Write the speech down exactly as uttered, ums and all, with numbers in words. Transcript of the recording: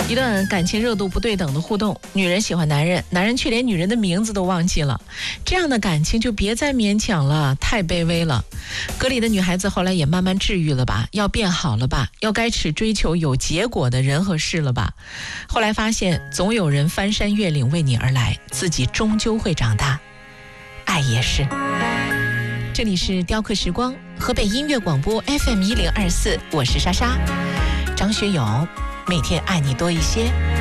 一段感情热度不对等的互动，女人喜欢男人，男人却连女人的名字都忘记了，这样的感情就别再勉强了，太卑微了。歌里的女孩子后来也慢慢治愈了吧，要变好了吧，要开始追求有结果的人和事了吧。后来发现总有人翻山越岭为你而来，自己终究会长大，爱也是。这里是雕刻时光，河北音乐广播 F M 一零二四，我是莎莎，张学友，每天爱你多一些。